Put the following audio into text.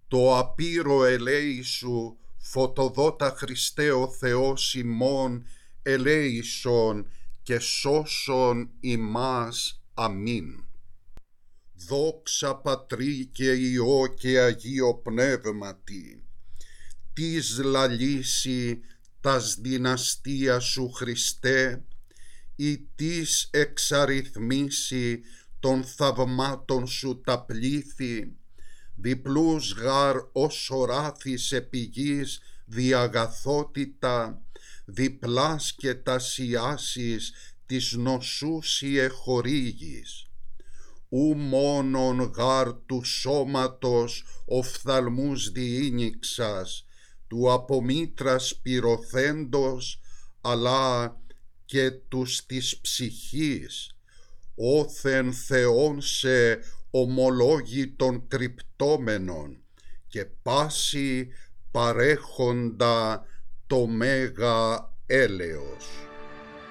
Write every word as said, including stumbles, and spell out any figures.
Το απείρο ελέησου, φωτοδότα Χριστέ ο Θεός ημών, ελέησον και σώσον ημάς. Αμήν. Δόξα Πατρί και Υιό και Αγίο Πνεύματι, τις λαλήσει τας δυναστεία σου Χριστέ, ή τις εξαριθμίσει των θαυμάτων σου τα πλήθη, διπλούς γαρ ως οράθης επί γης διαγαθότητα, διπλάς και τασιάσεις της νοσούσιε χορήγης. Ου μόνον γαρ του σώματος οφθαλμούς διήνυξας, του απομήτρας πυρωθέντος, αλλά και τους της ψυχής, όθεν Θεόν σε ομολόγητον κρυπτόμενον και πάση παρέχοντα το μέγα έλεος.